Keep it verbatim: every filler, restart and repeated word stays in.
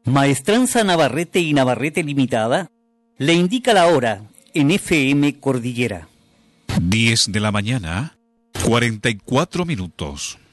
Maestranza Navarrete y Navarrete Limitada le indica la hora en F M Cordillera. diez de la mañana, cuarenta y cuatro minutos.